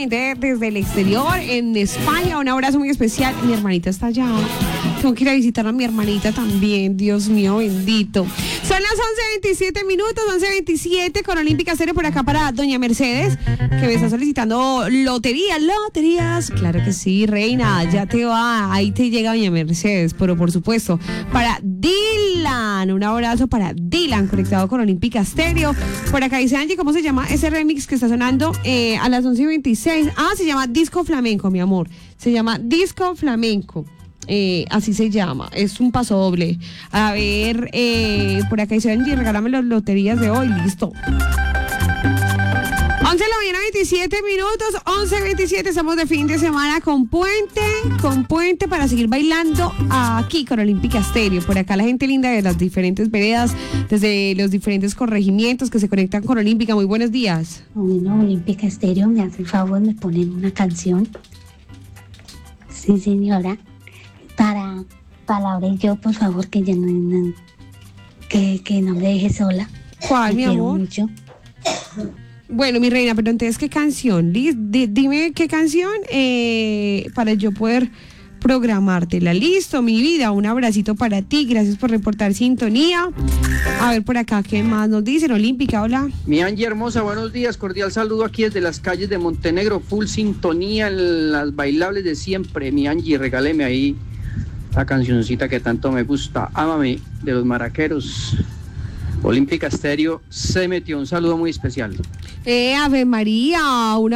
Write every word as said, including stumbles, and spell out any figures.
directamente desde el exterior, en España. Un abrazo muy especial. Mi hermanita está allá. Tengo que ir a visitar a mi hermanita también. Dios mío, bendito. Son las once veintisiete minutos, once veintisiete con Olímpica Estéreo por acá para doña Mercedes, que me está solicitando loterías, loterías. Claro que sí, reina, ya te va. Ahí te llega doña Mercedes, pero por supuesto, para Dylan. Un abrazo para Dylan, conectado con Olímpica Estéreo. Por acá dice Angie, ¿cómo se llama ese remix que está sonando eh, a las once veintiséis? Ah, se llama Disco Flamenco, mi amor. Se llama Disco Flamenco. Eh, así se llama, es un paso doble. A ver, eh, por acá dice Angie, regálame las loterías de hoy, listo. once de la mañana, veintisiete minutos, once veintisiete, estamos de fin de semana con puente, con puente para seguir bailando aquí con Olímpica Estéreo. Por acá la gente linda de las diferentes veredas, desde los diferentes corregimientos que se conectan con Olímpica. Muy buenos días. Bueno, Olímpica Estéreo, me hace el favor, me ponen una canción. Sí, señora. Para Palabra y yo, por favor, que ya no, no que, que no me deje sola. ¿Cuál, mi amor? Mucho. Bueno, mi reina, pero entonces, ¿qué canción? D- d- dime qué canción eh, para yo poder programártela. Listo, mi vida, un abracito para ti, gracias por reportar sintonía. A ver por acá, ¿qué más nos dicen? Olímpica, hola. Mi Angie hermosa, buenos días, cordial saludo aquí desde las calles de Montenegro, full sintonía en las bailables de siempre. Mi Angie, regáleme ahí la cancioncita que tanto me gusta, Ámame, de los Maraqueros. Olímpica Estéreo se metió, un saludo muy especial. Eh, Ave María, una